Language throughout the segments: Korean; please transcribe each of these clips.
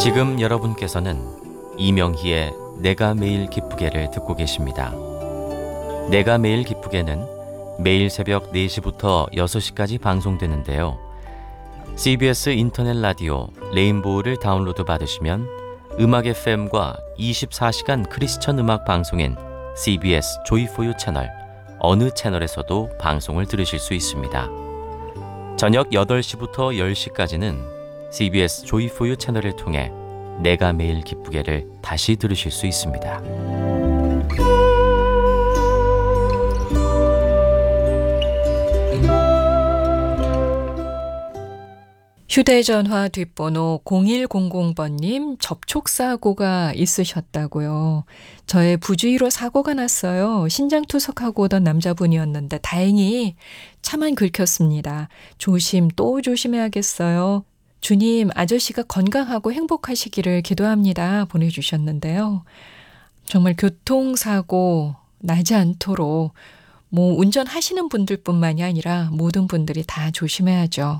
지금 여러분께서는 이명희의 내가 매일 기쁘게를 듣고 계십니다. 내가 매일 기쁘게는 매일 새벽 4시부터 6시까지 방송되는데요. CBS 인터넷 라디오 레인보우를 다운로드 받으시면 음악 FM과 24시간 크리스천 음악 방송인 CBS 조이포유 채널 어느 채널에서도 방송을 들으실 수 있습니다. 저녁 8시부터 10시까지는 CBS 조이포유 채널을 통해 내가 매일 기쁘게를 다시 들으실 수 있습니다. 휴대전화 뒷번호 0100번님 접촉사고가 있으셨다고요. 저의 부주의로 사고가 났어요. 신장투석하고 오던 남자분이었는데 다행히 차만 긁혔습니다. 또 조심해야겠어요. 주님, 아저씨가 건강하고 행복하시기를 기도합니다. 보내주셨는데요. 정말 교통사고 나지 않도록 운전하시는 분들뿐만이 아니라 모든 분들이 다 조심해야죠.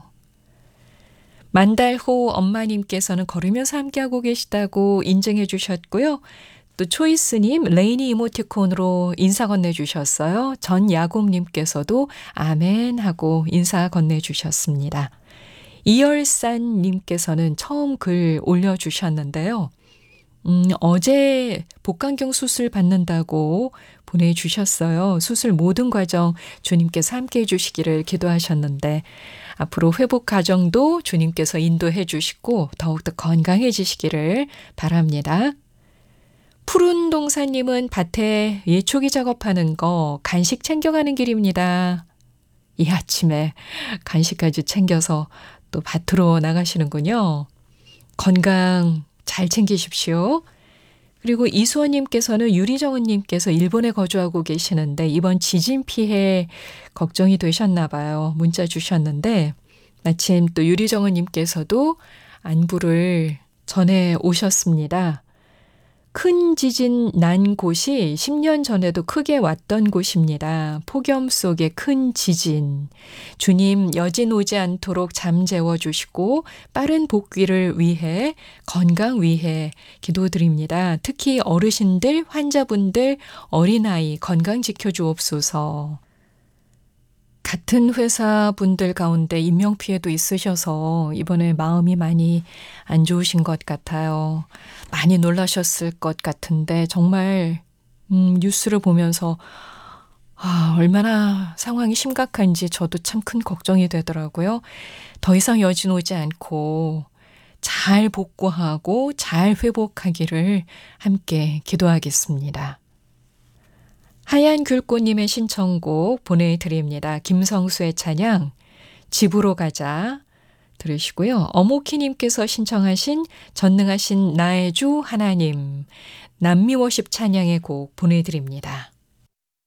만달호 엄마님께서는 걸으면서 함께하고 계시다고 인증해 주셨고요. 또 초이스님 레이니 이모티콘으로 인사 건네주셨어요. 전야곱님께서도 아멘 하고 인사 건네주셨습니다. 이열산님께서는 처음 글 올려주셨는데요. 어제 복강경 수술 받는다고 보내주셨어요. 수술 모든 과정 주님께서 함께해 주시기를 기도하셨는데 앞으로 회복 과정도 주님께서 인도해 주시고 더욱더 건강해지시기를 바랍니다. 푸른 동사님은 밭에 예초기 작업하는 거 간식 챙겨가는 길입니다. 이 아침에 간식까지 챙겨서 또 밭으로 나가시는군요. 건강 잘 챙기십시오. 그리고 이수원님께서는 유리정은님께서 일본에 거주하고 계시는데 이번 지진 피해 걱정이 되셨나 봐요. 문자 주셨는데 마침 또 유리정은님께서도 안부를 전해 오셨습니다. 큰 지진 난 곳이 10년 전에도 크게 왔던 곳입니다. 폭염 속의 큰 지진. 주님 여진 오지 않도록 잠재워 주시고 빠른 복귀를 위해 건강 위해 기도드립니다. 특히 어르신들, 환자분들, 어린아이 건강 지켜주옵소서. 같은 회사 분들 가운데 인명피해도 있으셔서 이번에 마음이 많이 안 좋으신 것 같아요. 많이 놀라셨을 것 같은데 정말 뉴스를 보면서 얼마나 상황이 심각한지 저도 참 큰 걱정이 되더라고요. 더 이상 여진 오지 않고 잘 복구하고 잘 회복하기를 함께 기도하겠습니다. 하얀 귤꽃님의 신청곡 보내드립니다. 김성수의 찬양 집으로 가자 들으시고요. 어모키님께서 신청하신 전능하신 나의 주 하나님 남미워십 찬양의 곡 보내드립니다.